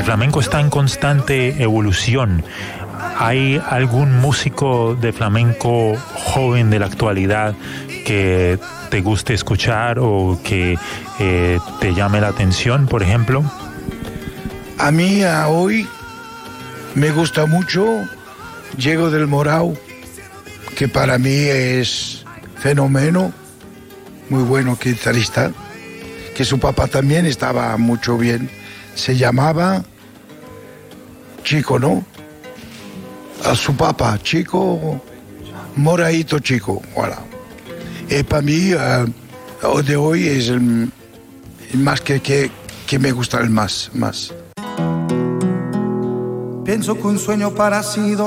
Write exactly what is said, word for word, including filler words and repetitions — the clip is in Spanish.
flamenco está en constante evolución. ¿Hay algún músico de flamenco joven de la actualidad que te guste escuchar o que eh, te llame la atención, por ejemplo? A mí a hoy me gusta mucho Diego del Morao, que para mí es fenómeno, muy bueno guitarrista, que su papá también estaba mucho bien. Se llamaba Chico, ¿no? A su papá, Chico, Moraito Chico, voilà. Y para mí, uh, de hoy es el, el más que, que, que me gusta el más, más. Pienso que un sueño parecido